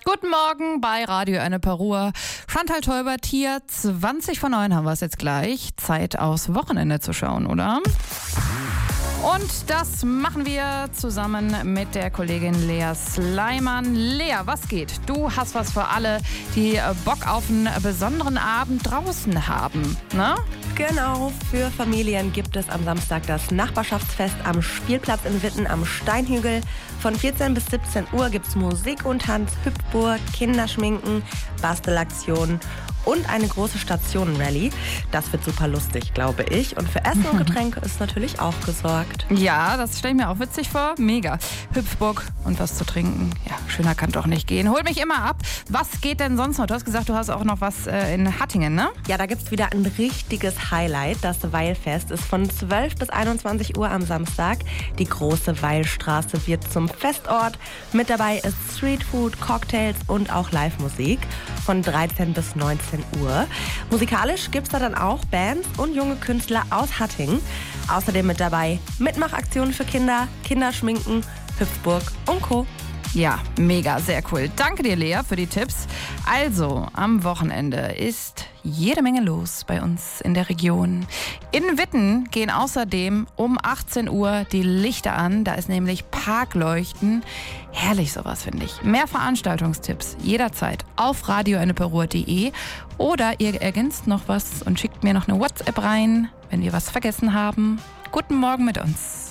Guten Morgen bei Radio Ennepe-Ruhr. Chantal Teubert hier. 8:20 haben wir es jetzt gleich. Zeit aufs Wochenende zu schauen, oder? Und das machen wir zusammen mit der Kollegin Lea Sleiman. Lea, was geht? Du hast was für alle, die Bock auf einen besonderen Abend draußen haben, ne? Genau, für Familien gibt es am Samstag das Nachbarschaftsfest am Spielplatz in Witten am Steinhügel. Von 14 bis 17 Uhr gibt es Musik und Tanz, Hüpfburg, Kinderschminken, Bastelaktionen und eine große Stationenrallye. Das wird super lustig, glaube ich. Und für Essen und Getränke ist natürlich auch gesorgt. Ja, das stelle ich mir auch witzig vor. Mega. Hüpfburg und was zu trinken. Ja, schöner kann doch nicht gehen. Hol mich immer ab. Was geht denn sonst noch? Du hast gesagt, du hast auch noch was in Hattingen, ne? Ja, da gibt es wieder ein richtiges Highlight. Das Weilfest ist von 12 bis 21 Uhr am Samstag. Die große Weilstraße wird zum Festort. Mit dabei ist Streetfood, Cocktails und auch Live-Musik von 13 bis 19 Uhr. Musikalisch gibt es da dann auch Bands und junge Künstler aus Hattingen. Außerdem mit dabei Mitmachaktionen für Kinder, Kinderschminken, Hüpfburg und Co. Ja, mega, sehr cool. Danke dir, Lea, für die Tipps. Also, am Wochenende ist jede Menge los bei uns in der Region. In Witten gehen außerdem um 18 Uhr die Lichter an. Da ist nämlich Parkleuchten. Herrlich sowas, finde ich. Mehr Veranstaltungstipps jederzeit auf radioennepe-ruhr.de oder ihr ergänzt noch was und schickt mir noch eine WhatsApp rein, wenn wir was vergessen haben. Guten Morgen mit uns.